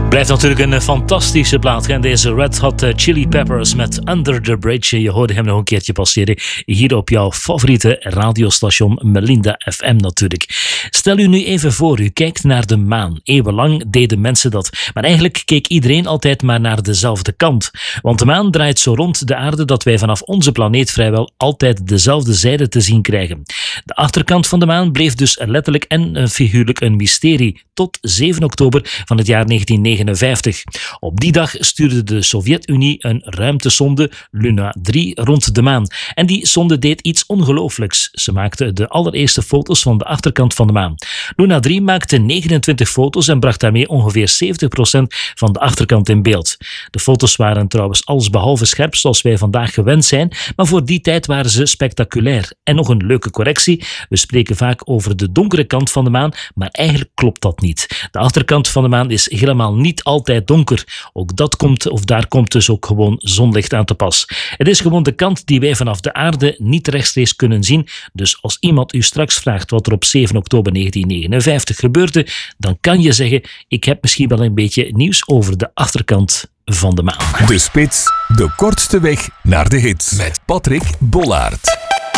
Blijft natuurlijk een fantastische plaat. En deze Red Hot Chili Peppers met Under the Bridge. Je hoorde hem nog een keertje passeren hier op jouw favoriete radiostation Melinda FM natuurlijk. Stel u nu even voor, u kijkt naar de maan. Eeuwenlang deden mensen dat. Maar eigenlijk keek iedereen altijd maar naar dezelfde kant. Want de maan draait zo rond de aarde dat wij vanaf onze planeet vrijwel altijd dezelfde zijde te zien krijgen. De achterkant van de maan bleef dus letterlijk en figuurlijk een mysterie. Tot 7 oktober van het jaar 1959. Op die dag stuurde de Sovjet-Unie een ruimtesonde, Luna 3, rond de maan. En die sonde deed iets ongelooflijks. Ze maakte de allereerste foto's van de achterkant van de maan. Luna 3 maakte 29 foto's en bracht daarmee ongeveer 70% van de achterkant in beeld. De foto's waren trouwens allesbehalve scherp zoals wij vandaag gewend zijn, maar voor die tijd waren ze spectaculair. En nog een leuke correctie, we spreken vaak over de donkere kant van de maan, maar eigenlijk klopt dat niet. De achterkant van de maan is helemaal niet altijd donker. Ook daar komt dus ook gewoon zonlicht aan te pas. Het is gewoon de kant die wij vanaf de aarde niet rechtstreeks kunnen zien. Dus als iemand u straks vraagt wat er op 7 oktober 1959 gebeurde, dan kan je zeggen, ik heb misschien wel een beetje nieuws over de achterkant van de maan. De Spits, de kortste weg naar de hits. Met Patrick Bollaert.